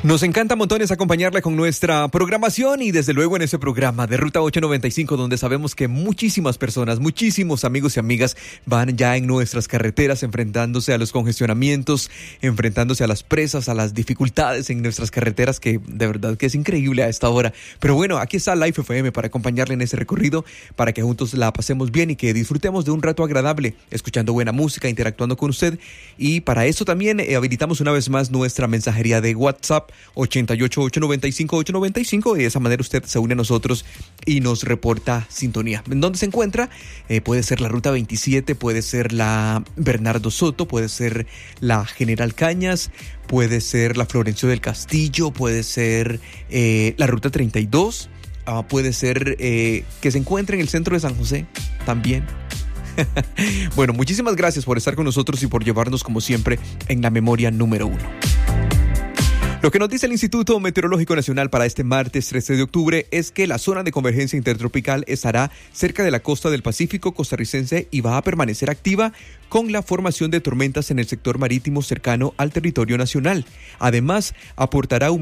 Nos encanta montones acompañarle con nuestra programación y desde luego en ese programa de Ruta 895 donde sabemos que muchísimas personas, muchísimos amigos y amigas van ya en nuestras carreteras enfrentándose a los congestionamientos, enfrentándose a las presas, a las dificultades en nuestras carreteras, que de verdad que es increíble a esta hora. Pero bueno, aquí está Life FM para acompañarle en ese recorrido, para que juntos la pasemos bien y que disfrutemos de un rato agradable, escuchando buena música, interactuando con usted. Y para eso también habilitamos una vez más nuestra mensajería de WhatsApp 88-895-895. De esa manera usted se une a nosotros y nos reporta sintonía. ¿En dónde se encuentra? Puede ser la Ruta 27, puede ser la Bernardo Soto, puede ser la General Cañas, puede ser la Florencio del Castillo, puede ser la Ruta 32, puede ser que se encuentre en el centro de San José también. Bueno, muchísimas gracias por estar con nosotros y por llevarnos como siempre en la memoria número 1. Lo que nos dice el Instituto Meteorológico Nacional para este martes 13 de octubre es que la zona de convergencia intertropical estará cerca de la costa del Pacífico costarricense y va a permanecer activa con la formación de tormentas en el sector marítimo cercano al territorio nacional. Además, aportará